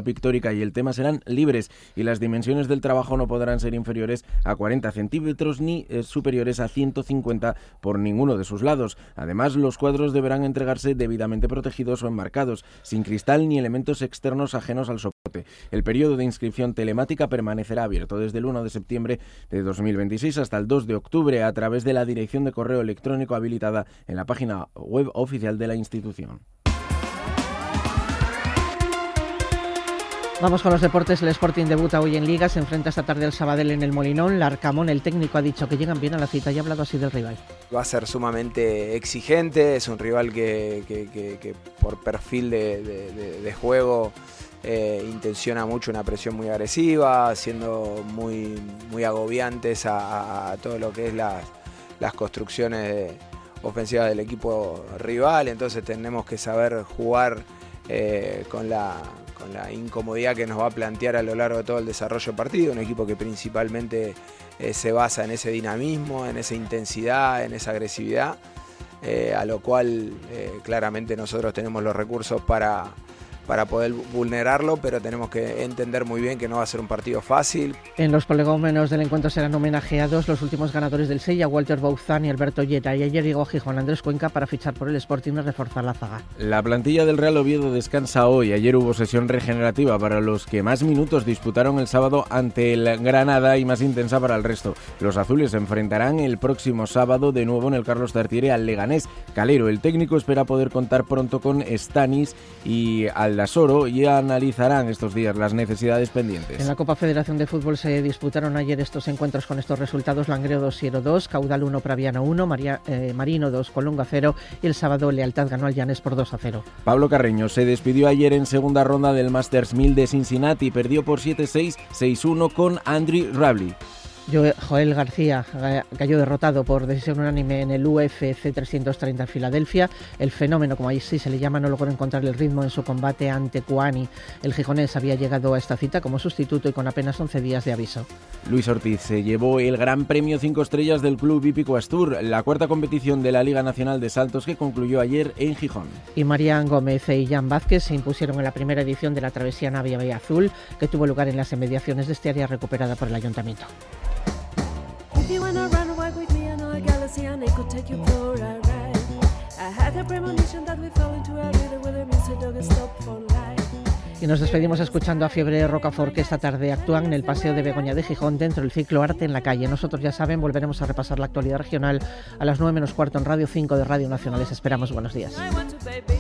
pictórica y el tema serán libres y las dimensiones del trabajo no podrán ser inferiores a 40 centímetros ni superiores a 150 por ninguno de sus lados. Además, los cuadros deberán entregarse debidamente protegidos o enmarcados, sin cristal ni elementos externos ajenos al soporte. El periodo de inscripción telemática permanecerá abierto desde el 1 de septiembre de 2026 hasta el 2 de octubre a través de la dirección de correo electrónico habilitada en la página web oficial de la institución. Vamos con los deportes. El Sporting debuta hoy en Liga, se enfrenta esta tarde al Sabadell en el Molinón. Larcamón, el técnico, ha dicho que llegan bien a la cita y ha hablado así del rival. Va a ser sumamente exigente, es un rival que por perfil de juego intenciona mucho una presión muy agresiva, siendo muy agobiantes a todo lo que es las construcciones ofensivas del equipo rival. Entonces tenemos que saber jugar con la incomodidad que nos va a plantear a lo largo de todo el desarrollo del partido, un equipo que principalmente se basa en ese dinamismo, en esa intensidad, en esa agresividad, a lo cual claramente nosotros tenemos los recursos para poder vulnerarlo, pero tenemos que entender muy bien que no va a ser un partido fácil. En los prolegómenos del encuentro serán homenajeados los últimos ganadores del Sella, Walter Bouzán y Alberto Llera, y ayer llegó a Gijón Andrés Cuenca para fichar por el Sporting y reforzar la zaga. La plantilla del Real Oviedo descansa hoy. Ayer hubo sesión regenerativa para los que más minutos disputaron el sábado ante el Granada y más intensa para el resto. Los azules se enfrentarán el próximo sábado de nuevo en el Carlos Tartiere al Leganés. Calero, el técnico, espera poder contar pronto con Stanis y Aldasoro y analizarán estos días las necesidades pendientes. En la Copa Federación de Fútbol se disputaron ayer estos encuentros con estos resultados: Langreo 2, Siero 2, Caudal 1, Praviano 1, Marino 2, Colunga 0 y el sábado Lealtad ganó al Llanes por 2-0. Pablo Carreño se despidió ayer en segunda ronda del Masters 1000 de Cincinnati, perdió por 7-6, 6-1 con Andrew Rabley. Joel García cayó derrotado por decisión unánime en el UFC 330 en Filadelfia. El fenómeno, como ahí sí se le llama, no logró encontrar el ritmo en su combate ante Kuani. El gijonés había llegado a esta cita como sustituto y con apenas 11 días de aviso. Luis Ortiz se llevó el Gran Premio 5 Estrellas del Club Hípico Astur, la cuarta competición de la Liga Nacional de Saltos que concluyó ayer en Gijón. Y Marián Gómez y Jan Vázquez se impusieron en la primera edición de la Travesía Navia Bahía Azul, que tuvo lugar en las inmediaciones de este área recuperada por el Ayuntamiento. If you wanna run away with me, I know a galaxy and I could take you for a ride. I had a premonition that we fell into a rhythm where the music don't stop for life. Y nos despedimos escuchando a Fiebre Rocafort, que esta tarde actúan en el Paseo de Begoña de Gijón dentro del ciclo Arte en la Calle. Nosotros, ya saben, volveremos a repasar la actualidad regional a las 9 menos cuarto en Radio 5 de Radio Nacional. Les esperamos. Buenos días.